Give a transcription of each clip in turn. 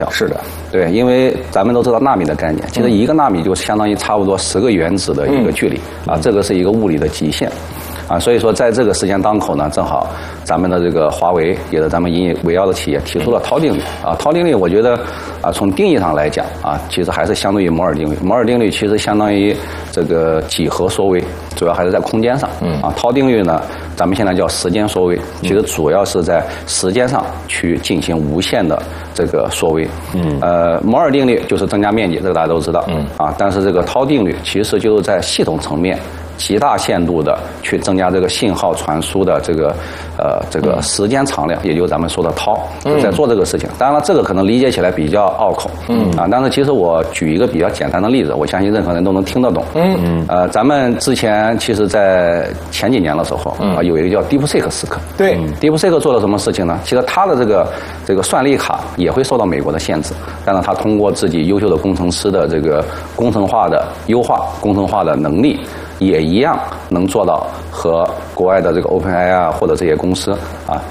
是的， 对，因为咱们都知道纳米的概念，其实1个纳米就相当于差不多10个原子的一个距离啊，这个是一个物理的极限。啊，所以说在这个时间当口呢，正好咱们的这个华为也是咱们引以为傲的企业提出了涛定律啊。涛定律我觉得啊，从定义上来讲啊，其实还是相对于摩尔定律。摩尔定律其实相当于这个几何缩微，主要还是在空间上。啊，涛定律呢，咱们现在叫时间缩微，其实主要是在时间上去进行无限的这个缩微。摩尔定律就是增加面积，这个大家都知道。啊，但是这个涛定律其实就是在系统层面极大限度的去增加这个信号传输的这个时间长量，也就是咱们说的涛，在做这个事情。当然了，这个可能理解起来比较拗口，但是其实我举一个比较简单的例子，我相信任何人都能听得懂。咱们之前其实在前几年的时候啊，有一个叫 DeepSeek 时刻。 对 ，DeepSeek 做了什么事情呢？其实它的这个算力卡也会受到美国的限制，但是它通过自己优秀的工程师的这个工程化的优化、工程化的能力，也一样能做到和国外的这个 OpenAI 啊或者这些公司啊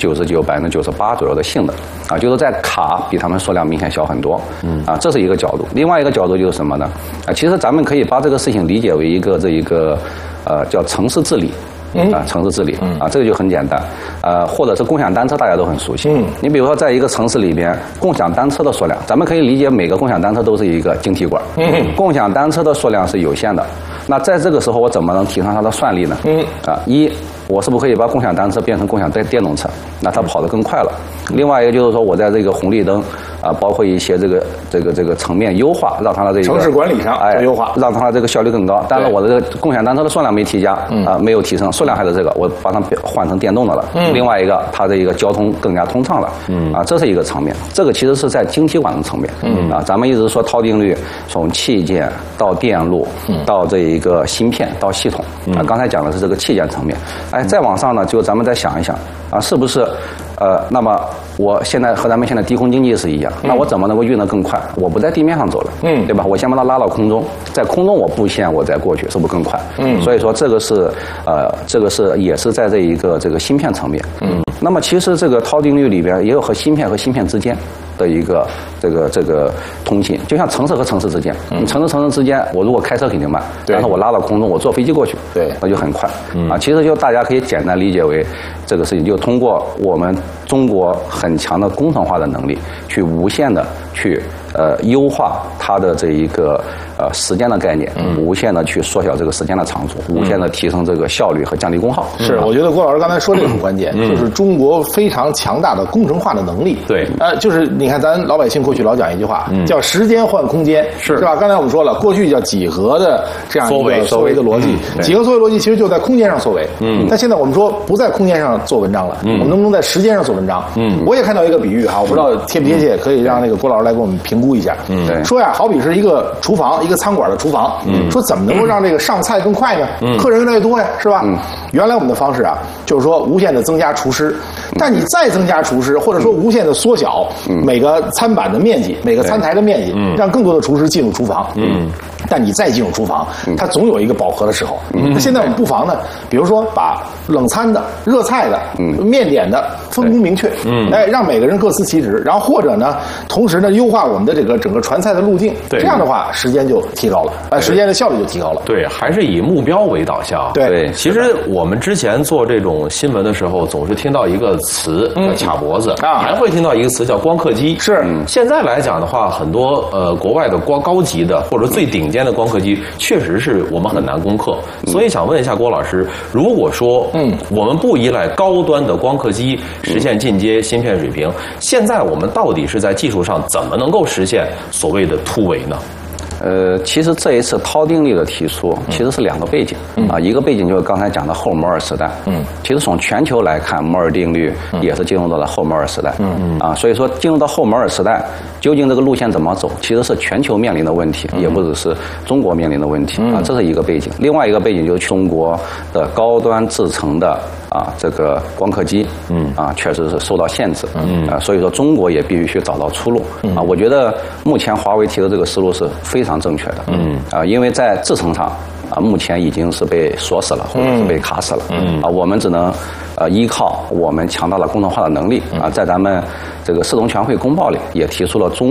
99%、98%左右的性能啊，就是在卡比他们数量明显小很多。啊，这是一个角度。另外一个角度就是什么呢？啊，其实咱们可以把这个事情理解为一个叫城市治理。城市治理啊，这个就很简单，或者是共享单车，大家都很熟悉。你比如说，在一个城市里边，共享单车的数量，咱们可以理解每个共享单车都是一个晶体管。共享单车的数量是有限的，那在这个时候，我怎么能提升它的算力呢？我是不是可以把共享单车变成共享电动车？那它跑得更快了。另外一个就是说，我在这个红绿灯啊，包括一些这个层面优化，让它的这个城市管理上优化， 让它的这个效率更高。但是我的这个共享单车的数量没提加啊，没有提升，数量还是这个，我把它换成电动的了。另外一个，它的一个交通更加通畅了。啊，这是一个层面。这个其实是在晶体管的层面。啊，咱们一直说涛定律，从器件到电路，到这一个芯片到系统。啊，刚才讲的是这个器件层面。再往上呢，就咱们再想一想啊，是不是那么我现在和咱们现在低空经济是一样，那我怎么能够运得更快？我不在地面上走了，对吧？我先把它拉到空中，在空中我布线，我再过去，是不是更快？所以说这个是也是在这一个这个芯片层面。那么其实这个涛定律里边也有和芯片之间的一个这个通信，就像城市和城市之间，城市之间，我如果开车肯定慢，但是我拉到空中，我坐飞机过去， 对， 那就很快。啊，其实就大家可以简单理解为这个事情，就通过我们中国很强的工程化的能力，去无限的去优化它的这一个时间的概念，无限的去缩小这个时间的长度，无限的提升这个效率和降低功耗。 是，我觉得郭老师刚才说这个很关键，就是中国非常强大的工程化的能力。 对， 就是你看咱老百姓过去老讲一句话，叫时间换空间，是吧？刚才我们说了，过去叫几何的这样一个缩微的逻辑，几何缩微逻辑其实就在空间上缩微。但现在我们说不在空间上做文章了，我们能不能在时间上做文章？我也看到一个比喻哈，我不知道贴不贴切，可以让那个郭老师来给我们评估一下。说呀，好比是一个厨房，一个餐馆的厨房，说怎么能够让这个上菜更快呢？客人越来越多呀，是吧？原来我们的方式啊，就是说无限的增加厨师，但你再增加厨师，或者说无限的缩小每个餐板的面积，每个餐台的面积，让更多的厨师进入厨房。但你再进入厨房，它总有一个饱和的时候。那现在我们不妨呢，比如说把冷餐的、热菜的、面点的分工明确，让每个人各司其职，然后或者呢，同时呢优化我们的这个整个传菜的路径，这样的话时间就提高了，时间的效率就提高了。 对，还是以目标为导向。 对， 其实我们之前做这种新闻的时候，总是听到一个词叫卡脖子，还会听到一个词叫光刻机。 是， 现在来讲的话，很多国外的高级的或者最顶尖的光刻机，确实是我们很难攻克。所以想问一下郭老师，如果说我们不依赖高端的光刻机实现进阶芯片水平，现在我们到底是在技术上怎么能够实现所谓的突围呢？ 其实这一次涛定律的提出，其实是两个背景啊，一个背景就是刚才讲的后摩尔时代，其实从全球来看，摩尔定律也是进入到了后摩尔时代，所以说进入到后摩尔时代，究竟这个路线怎么走，其实是全球面临的问题，也不只是中国面临的问题啊，这是一个背景。另外一个背景就是中国的高端制成的这个光刻机，确实是受到限制，所以说中国也必须去找到出路啊。我觉得目前华为提的这个思路是非常正确的，因为在制程上目前已经是被锁死了，或者是被卡死了，我们只能依靠我们强大的工程化的能力在咱们这个四中全会公报里也提出了中